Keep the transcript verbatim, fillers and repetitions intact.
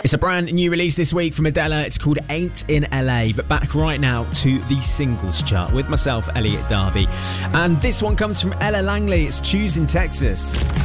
It's a brand new release this week from Adela. It's called Ain't in L A. But back right now to the singles chart with myself, Elliot Darby. And this one comes from Ella Langley. It's Choosing Texas.